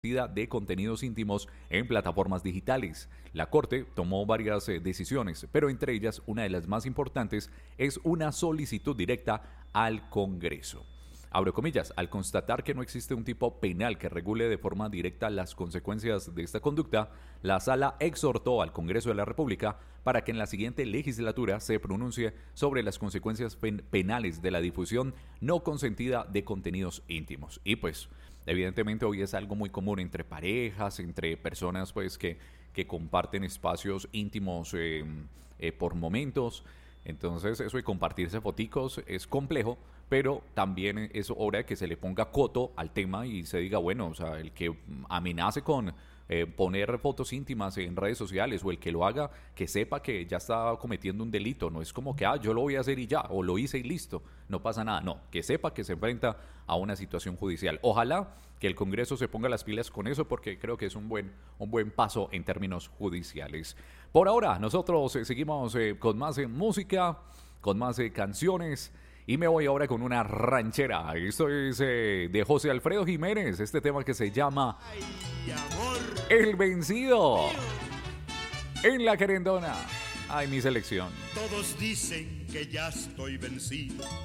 de contenidos íntimos en plataformas digitales. La Corte tomó varias decisiones, pero entre ellas una de las más importantes es una solicitud directa al Congreso. Abro comillas, al constatar que no existe un tipo penal que regule de forma directa las consecuencias de esta conducta, la Sala exhortó al Congreso de la República para que en la siguiente legislatura se pronuncie sobre las consecuencias penales de la difusión no consentida de contenidos íntimos. Y pues, evidentemente hoy es algo muy común entre parejas, entre personas pues que comparten espacios íntimos por momentos. Entonces eso de compartirse foticos es complejo, pero también es hora de que se le ponga coto al tema y se diga, bueno, o sea, el que amenace con poner fotos íntimas en redes sociales o el que lo haga, que sepa que ya está cometiendo un delito. No es como que, yo lo voy a hacer y ya, o lo hice y listo, no pasa nada. No, que sepa que se enfrenta a una situación judicial. Ojalá que el Congreso se ponga las pilas con eso porque creo que es un buen paso en términos judiciales. Por ahora, nosotros seguimos con más música, con más canciones. Y me voy ahora con una ranchera. Esto es de José Alfredo Jiménez. Este tema que se llama El Vencido. En la querendona. Ay, mi selección. Todos dicen que ya estoy vencido.